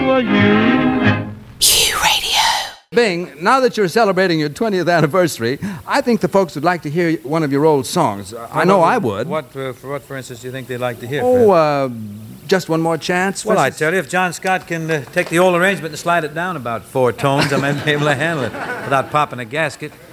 for you. Bing, now that you're celebrating your 20th anniversary, I think the folks would like to hear one of your old songs. I know I would. What, for instance, do you think they'd like to hear? Just one more chance? Well, I tell you, if John Scott can take the old arrangement and slide it down about 4 tones, I may be able to handle it without popping a gasket.